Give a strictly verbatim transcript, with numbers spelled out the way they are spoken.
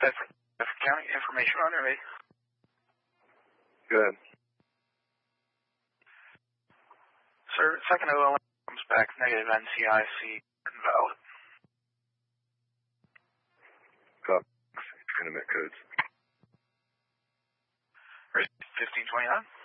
Bedford, Bedford County, information on your way. Good. Sir, second O L M comes back negative N C I C invalid. Copy. Commit codes. fifteen twenty-nine.